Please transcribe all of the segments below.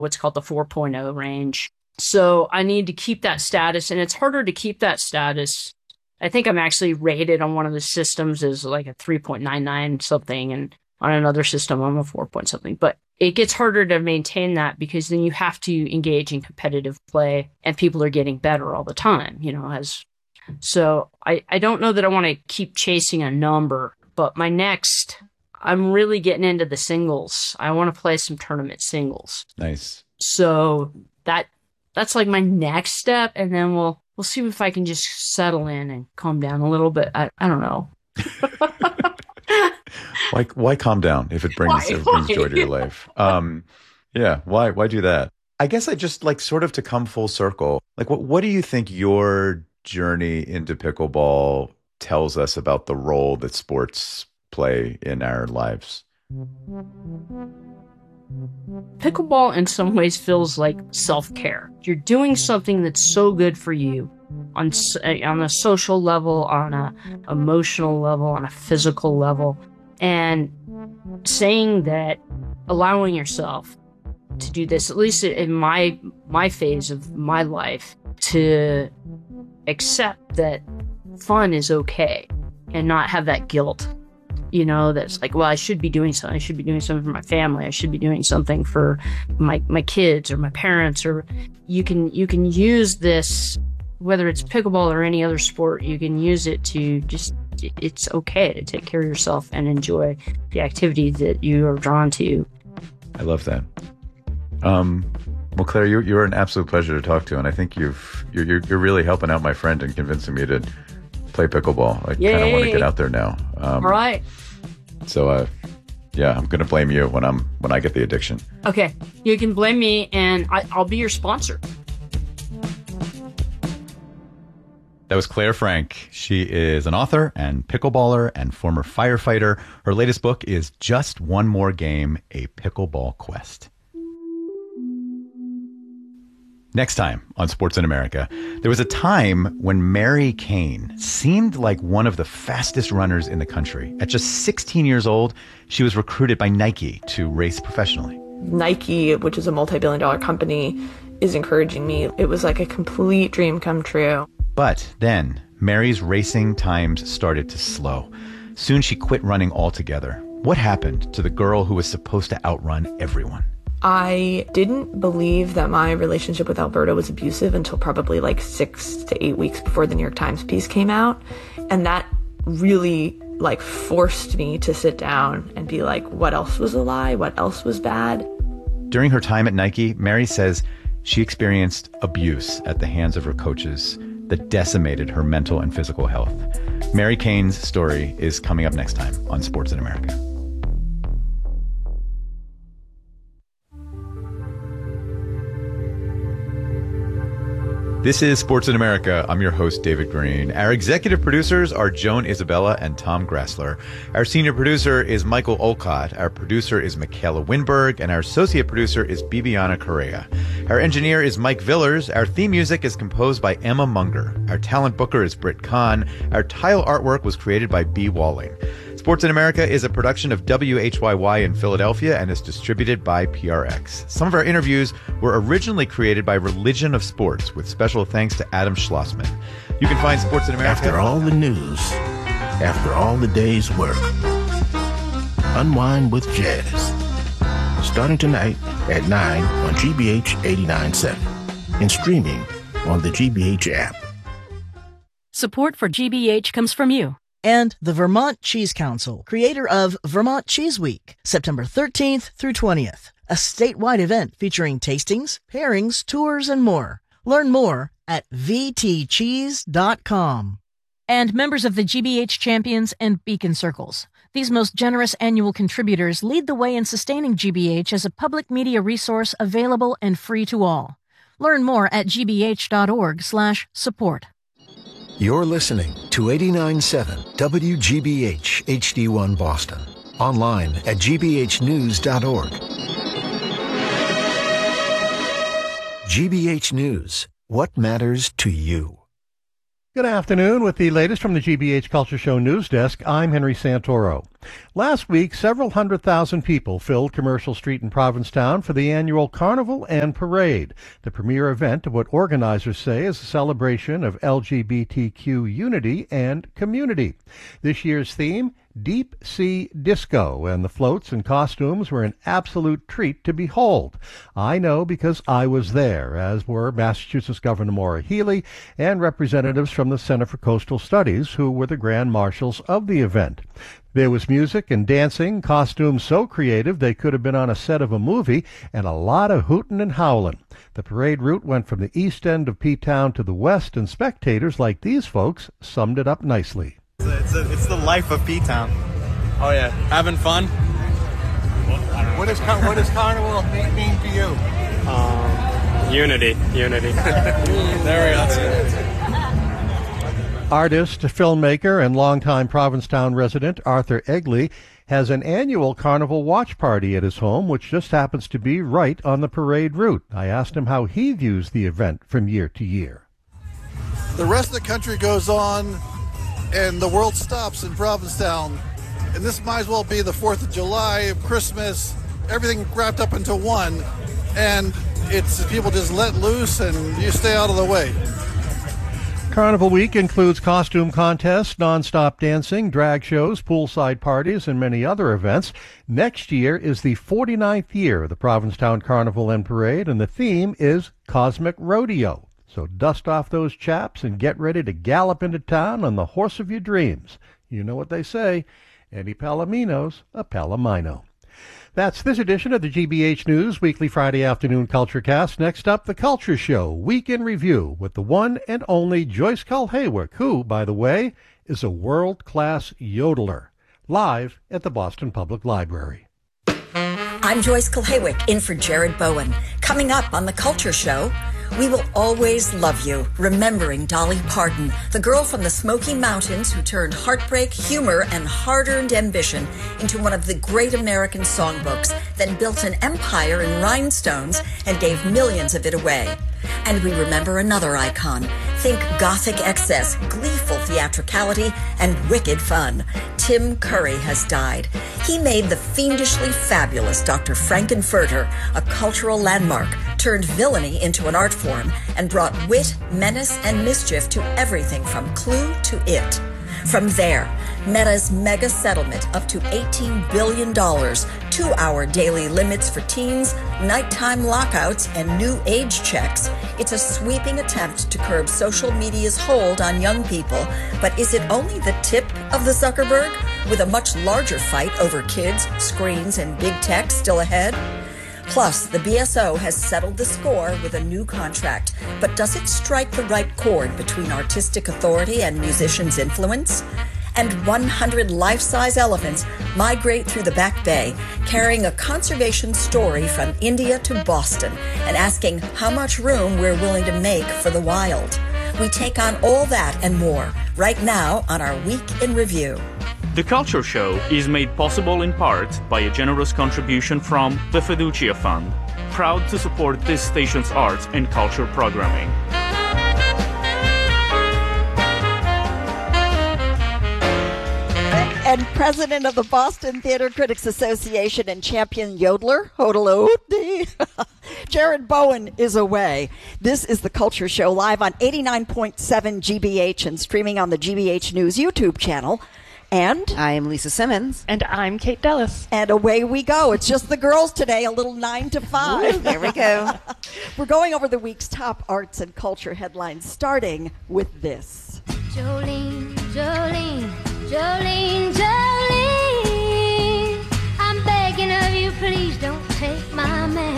what's called the 4.0 range. So I need to keep that status, and it's harder to keep that status. I think I'm actually rated on one of the systems as like a 3.99 something, and on another system I'm a 4 point something. But it gets harder to maintain that because then you have to engage in competitive play, and people are getting better all the time, so I don't know that I want to keep chasing a number, but I'm really getting into the singles. I want to play some tournament singles. Nice. So that's like my next step, and then we'll see if I can just settle in and calm down a little bit. I don't know. Why calm down if it brings joy to your life? Why do that? I guess I just like sort of to come full circle. Like what do you think your journey into pickleball tells us about the role that sports play in our lives? Pickleball in some ways feels like self-care. You're doing something that's so good for you on a social level, on a emotional level, on a physical level, and saying that, allowing yourself to do this, at least in my phase of my life, to accept that fun is okay and not have that guilt. That's like, well, I should be doing something. I should be doing something for my family. I should be doing something for my kids or my parents. Or you can use this, whether it's pickleball or any other sport, you can use it to just, it's okay to take care of yourself and enjoy the activity that you are drawn to. I love that. Well, Claire, you're an absolute pleasure to talk to, and I think you're really helping out my friend and convincing me to play pickleball. I kind of want to get out there now. All right. So, I'm going to blame you when I get the addiction. Okay. You can blame me, and I'll be your sponsor. That was Claire Frank. She is an author and pickleballer and former firefighter. Her latest book is Just One More Game, A Pickleball Quest. Next time on Sports in America, there was a time when Mary Cain seemed like one of the fastest runners in the country. At just 16 years old, she was recruited by Nike to race professionally. Nike, which is a multi-billion-dollar company, is encouraging me. It was like a complete dream come true. But then Mary's racing times started to slow. Soon she quit running altogether. What happened to the girl who was supposed to outrun everyone? I didn't believe that my relationship with Alberto was abusive until probably like 6 to 8 weeks before the New York Times piece came out. And that really forced me to sit down and be like, what else was a lie? What else was bad? During her time at Nike, Mary says she experienced abuse at the hands of her coaches that decimated her mental and physical health. Mary Cain's story is coming up next time on Sports in America. This is Sports in America. I'm your host, David Green. Our executive producers are Joan Isabella and Tom Grassler. Our senior producer is Michael Olcott. Our producer is Michaela Winberg. And our associate producer is Bibiana Correa. Our engineer is Mike Villers. Our theme music is composed by Emma Munger. Our talent booker is Britt Kahn. Our tile artwork was created by B. Walling. Sports in America is a production of WHYY in Philadelphia and is distributed by PRX. Some of our interviews were originally created by Religion of Sports, with special thanks to Adam Schlossman. You can find Sports in America... After all the news, after all the day's work, unwind with jazz. Starting tonight at 9 on GBH 89.7 and streaming on the GBH app. Support for GBH comes from you. And the Vermont Cheese Council, creator of Vermont Cheese Week, September 13th through 20th, a statewide event featuring tastings, pairings, tours, and more. Learn more at vtcheese.com. And members of the GBH Champions and Beacon Circles. These most generous annual contributors lead the way in sustaining GBH as a public media resource available and free to all. Learn more at gbh.org/support. You're listening to 89.7 WGBH HD1 Boston. Online at gbhnews.org. GBH News. What matters to you? Good afternoon. With the latest from the GBH Culture Show News Desk, I'm Henry Santoro. Last week, several 100,000 people filled Commercial Street in Provincetown for the annual Carnival and Parade, the premier event of what organizers say is a celebration of LGBTQ unity and community. This year's theme, Deep Sea Disco, and the floats and costumes were an absolute treat to behold. I know because I was there, as were Massachusetts Governor Maura Healey and representatives from the Center for Coastal Studies, who were the grand marshals of the event. There was music and dancing, costumes so creative they could have been on a set of a movie, and a lot of hootin' and howlin'. The parade route went from the east end of P-Town to the west, and spectators like these folks summed it up nicely. It's the life of P-Town. Oh yeah, having fun. What does Carnival mean to you? Unity. There we go. Artist, filmmaker, and longtime Provincetown resident Arthur Egley has an annual Carnival watch party at his home, which just happens to be right on the parade route. I asked him how he views the event from year to year. The rest of the country goes on, and the world stops in Provincetown. And this might as well be the 4th of July, Christmas, everything wrapped up into one. And it's people just let loose and you stay out of the way. Carnival Week includes costume contests, non-stop dancing, drag shows, poolside parties, and many other events. Next year is the 49th year of the Provincetown Carnival and Parade, and the theme is Cosmic Rodeo. So dust off those chaps and get ready to gallop into town on the horse of your dreams. You know what they say, any Palomino's a Palomino. That's this edition of the GBH News Weekly Friday Afternoon Culture Cast. Next up, The Culture Show, Week in Review, with the one and only Joyce Kulhaywick, who, by the way, is a world-class yodeler, live at the Boston Public Library. I'm Joyce Kulhaywick, in for Jared Bowen. Coming up on The Culture Show, we will always love you, remembering Dolly Parton, the girl from the Smoky Mountains who turned heartbreak, humor, and hard-earned ambition into one of the great American songbooks, then built an empire in rhinestones and gave millions of it away. And we remember another icon. Think gothic excess, gleeful theatricality, and wicked fun. Tim Curry has died. He made the fiendishly fabulous Dr. Frankenfurter a cultural landmark, turned villainy into an art form, and brought wit, menace, and mischief to everything from Clue to It. From there, Meta's mega settlement up to $18 billion, 2-hour daily limits for teens, nighttime lockouts, and new age checks. It's a sweeping attempt to curb social media's hold on young people, but is it only the tip of the Zuckerberg, with a much larger fight over kids, screens, and big tech still ahead? Plus, the BSO has settled the score with a new contract, but does it strike the right chord between artistic authority and musicians' influence? And 100 life-size elephants migrate through the Back Bay, carrying a conservation story from India to Boston and asking how much room we're willing to make for the wild. We take on all that and more right now on our Week in Review. The Culture Show is made possible in part by a generous contribution from the Fiducia Fund, proud to support this station's arts and culture programming. And president of the Boston Theater Critics Association and champion yodeler, Hodel-O-Dee, Jared Bowen is away. This is The Culture Show, live on 89.7 GBH and streaming on the GBH News YouTube channel. And I am Lisa Simmons. And I'm Kate Dellis. And away we go. It's just the girls today, a little 9 to 5. Ooh, there we go. We're going over the week's top arts and culture headlines, starting with this. Jolene, Jolene, Jolene, Jolene, I'm begging of you, please don't take my man.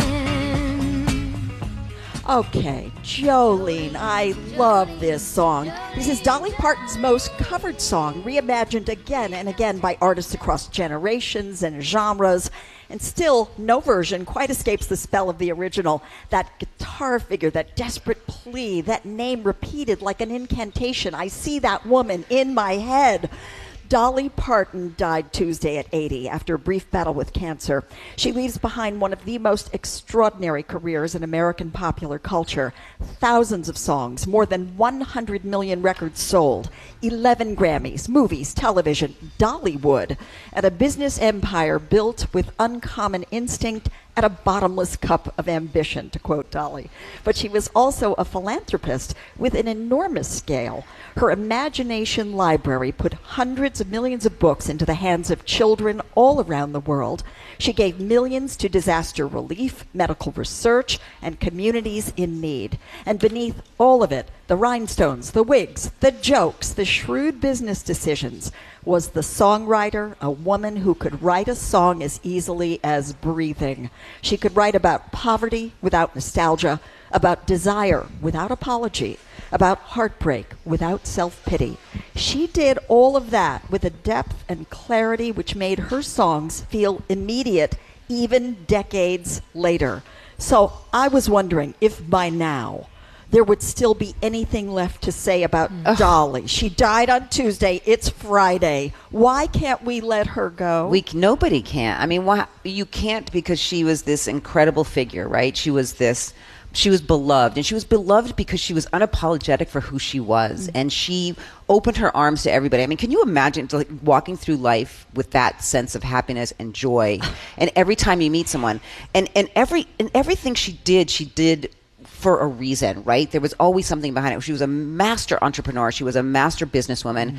Okay, Jolene, I love this song. This is Dolly Parton's most covered song, reimagined again and again by artists across generations and genres, and still no version quite escapes the spell of the original. That guitar figure, that desperate plea, that name repeated like an incantation. I see that woman in my head. Dolly Parton died Tuesday at 80 after a brief battle with cancer. She leaves behind one of the most extraordinary careers in American popular culture. Thousands of songs, more than 100 million records sold, 11 Grammys, movies, television, Dollywood, and a business empire built with uncommon instinct and a bottomless cup of ambition, to quote Dolly. But she was also a philanthropist with an enormous scale. Her imagination library put hundreds of millions of books into the hands of children all around the world. She gave millions to disaster relief, medical research, and communities in need. And beneath all of it, the rhinestones, the wigs, the jokes, the shrewd business decisions, was the songwriter, a woman who could write a song as easily as breathing. She could write about poverty without nostalgia, about desire without apology, about heartbreak without self-pity. She did all of that with a depth and clarity which made her songs feel immediate, even decades later. So I was wondering if by now there would still be anything left to say about Dolly. She died on Tuesday. It's Friday. Why can't we let her go? Nobody can. I mean, you can't, because she was this incredible figure, right? She was beloved, and she was beloved because she was unapologetic for who she was, and she opened her arms to everybody. I mean, can you imagine walking through life with that sense of happiness and joy, and every time you meet someone, and everything she did for a reason, right? There was always something behind it. She was a master entrepreneur. She was a master businesswoman.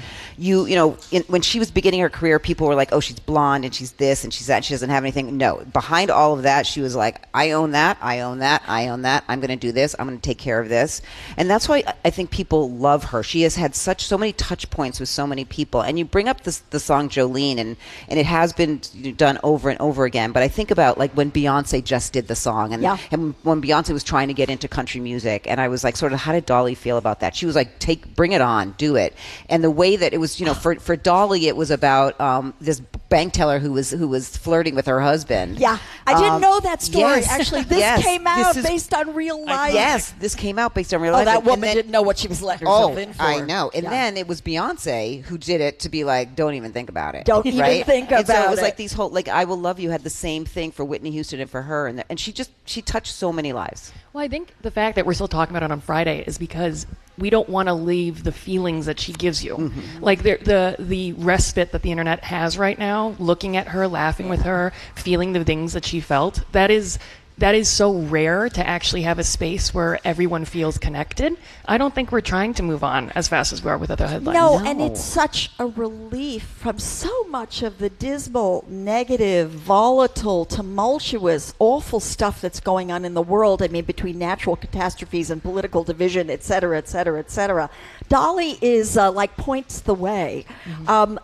When she was beginning her career, people were like, oh, she's blonde and she's this and she's that. She doesn't have anything. No, behind all of that, she was like, I own that. I own that. I own that. I'm going to do this. I'm going to take care of this. And that's why I think people love her. She has had so many touch points with so many people. And you bring up the song Jolene, and it has been done over and over again. But I think about like when Beyonce just did the song, and when Beyonce was trying to get into country music, and I was like, sort of, how did Dolly feel about that? She was like, bring it on, do it. And the way that it was, for Dolly, it was about this bank teller who was flirting with her husband. Yeah, I didn't know that story. Yes. Actually, this came out based on real life. Yes, this came out based on real life. Oh, that woman didn't know what she was letting herself in for. I know. And then it was Beyonce who did it to be like, don't even think about it. Don't even think about it. So it was like these whole, like, I Will Love You had the same thing for Whitney Houston and for her, and she touched so many lives. Well, I think the fact that we're still talking about it on Friday is because we don't want to leave the feelings that she gives you. Mm-hmm. Like the respite that the internet has right now, looking at her, laughing with her, feeling the things that she felt, that is so rare to actually have a space where everyone feels connected. I don't think we're trying to move on as fast as we are with other headlines. No, and it's such a relief from so much of the dismal, negative, volatile, tumultuous, awful stuff that's going on in the world. I mean, between natural catastrophes and political division, et cetera, et cetera, et cetera. Dolly is like points the way. Mm-hmm.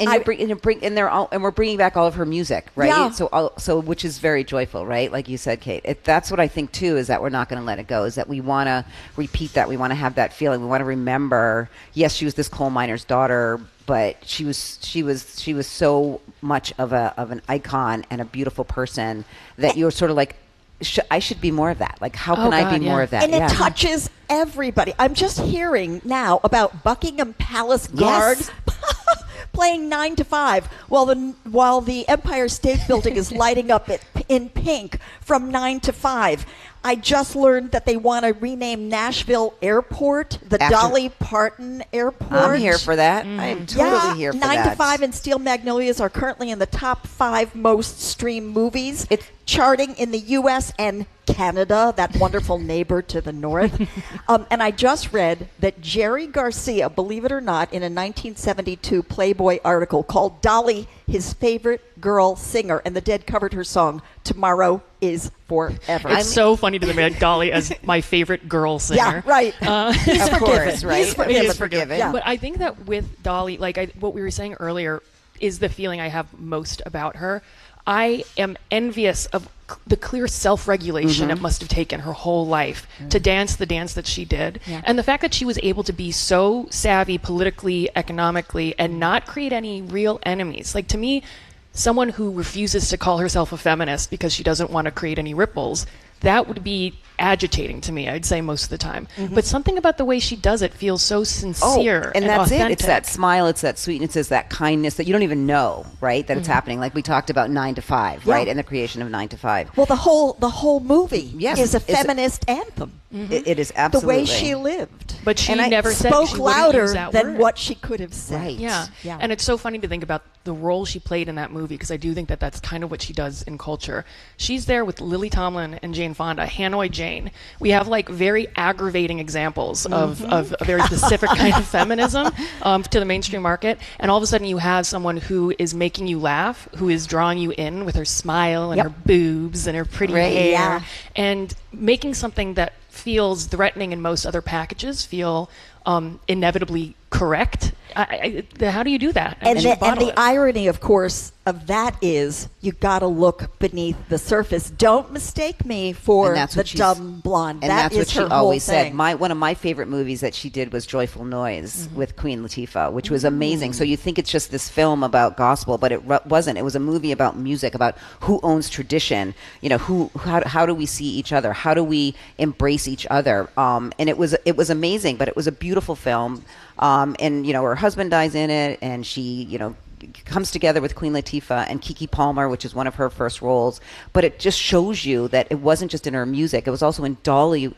And we're bringing back all of her music, right? Yeah. So which is very joyful, right? Like you said, Kate. That's what I think too, is that we're not going to let it go, is that we want to repeat that. We want to have that feeling. We want to remember, yes, she was this coal miner's daughter, but she was so much of an icon and a beautiful person that you're sort of like, I should be more of that. Like, how can I be more of that? And it touches everybody. I'm just hearing now about Buckingham Palace Guard playing 9 to 5 while the Empire State Building is lighting up in pink from 9 to 5. I just learned that they want to rename Nashville Airport the Dolly Parton Airport. I'm here for that. I am totally here for 9 that. 9 to 5 and Steel Magnolias are currently in the top 5 most streamed movies. It's charting in the U.S. and Canada, that wonderful neighbor to the north. And I just read that Jerry Garcia, believe it or not, in a 1972 Playboy article called Dolly his favorite girl singer, and the Dead covered her song Tomorrow is Forever. It's so funny to make Dolly as my favorite girl singer. Yeah, right. He's of forgiven. Course, right? He is forgiven. Yeah. But I think that with Dolly, what we were saying earlier is the feeling I have most about her. I am envious of the clear self-regulation it must have taken her whole life to dance the dance that she did. Yeah. And the fact that she was able to be so savvy politically, economically, and not create any real enemies. Like, to me, someone who refuses to call herself a feminist because she doesn't want to create any ripples, that would be agitating to me, I'd say, most of the time. But something about the way she does it feels so sincere and that's authentic. it. It's that smile, it's that sweetness, it's that kindness that you don't even know, right, that it's happening. Like we talked about 9 to 5, right, and the creation of 9 to 5. Well, the whole movie is a it's feminist anthem. It is absolutely. The way she lived. But she and never said spoke she wouldn't louder use that than word. what she could have said. Right. Yeah. And it's so funny to think about the role she played in that movie, because I do think that that's kind of what she does in culture. She's there with Lily Tomlin and Jane Fonda, Hanoi Jane. We have like very aggravating examples of a very specific kind of feminism to the mainstream market, and all of a sudden you have someone who is making you laugh, who is drawing you in with her smile and her boobs and her pretty hair, and making something that feels threatening in most other packages feel inevitably correct. How do you do that? And the irony, of course, of that is you got to look beneath the surface. Don't mistake me for the dumb blonde. And that's what she her always whole thing. said. One of my favorite movies that she did was Joyful Noise with Queen Latifah, which was amazing. So you think it's just this film about gospel, but it wasn't. It was a movie about music, about who owns tradition. You know, how do we see each other? How do we embrace each other? And it was amazing, but it was a beautiful film. And you know, her husband dies in it, and she, comes together with Queen Latifah and Keke Palmer, which is one of her first roles. But it just shows you that it wasn't just in her music; it was also in Dollywood,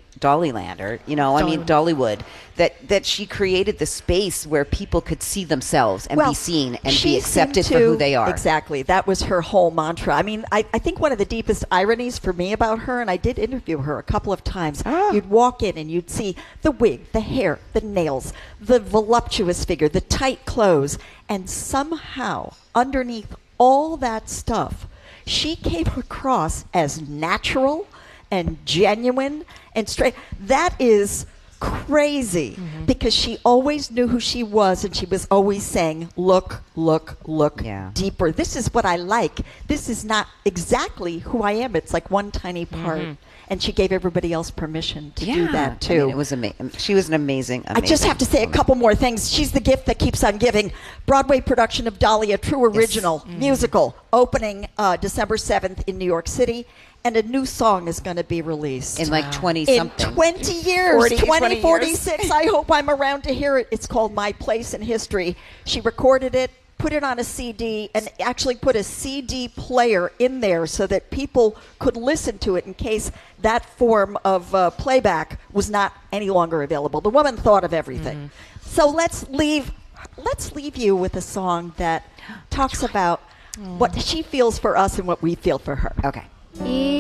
Dollywood. That she created the space where people could see themselves and be seen and be accepted for who they are. Exactly, that was her whole mantra. I mean, I think one of the deepest ironies for me about her, and I did interview her a couple of times. You'd walk in and you'd see the wig, the hair, the nails, the voluptuous figure, the tight clothes. And somehow, underneath all that stuff, she came across as natural and genuine and straight. That is crazy, because she always knew who she was, and she was always saying, look deeper. This is what I like. This is not exactly who I am. It's like one tiny part. And she gave everybody else permission to do that too. I mean, it was amazing. She was an amazing I just have to say a couple more things. She's the gift that keeps on giving. Broadway production of Dolly, a true original musical, opening December 7th in New York City. And a new song is going to be released. In like 20-something. In 20 years. 2046. I hope I'm around to hear it. It's called My Place in History. She recorded it, put it on a CD, and actually put a CD player in there so that people could listen to it in case that form of playback was not any longer available. The woman thought of everything. So let's leave you with a song that talks about what she feels for us and what we feel for her. Okay.